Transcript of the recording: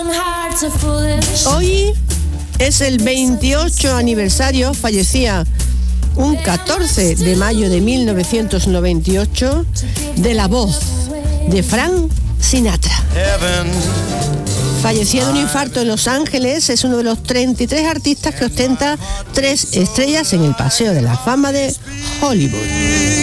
Hoy es el 28 aniversario, fallecía un 14 de mayo de 1998, de la voz de Frank Sinatra. Falleció de un infarto en Los Ángeles, es uno de los 33 artistas que ostenta 3 estrellas en el Paseo de la Fama de Hollywood.